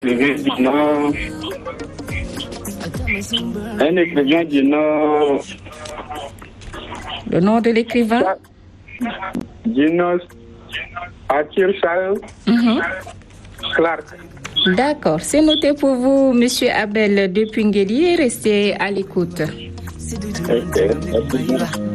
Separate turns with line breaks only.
Un écrivain du nom.
Le nom de l'écrivain?
Du nom Arthur Charles Clarke.
D'accord, c'est noté pour vous, Monsieur Abel de Pingeli. Restez à l'écoute.
Okay.